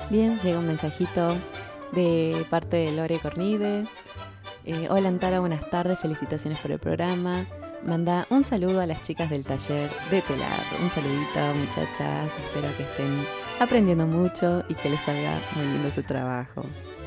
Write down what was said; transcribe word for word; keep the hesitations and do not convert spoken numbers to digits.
Bien, llega un mensajito de parte de Lore Cornide. Eh, Hola Antara, buenas tardes, felicitaciones por el programa. Manda un saludo a las chicas del taller de telar. Un saludito, muchachas. Espero que estén aprendiendo mucho y que les salga muy lindo su trabajo.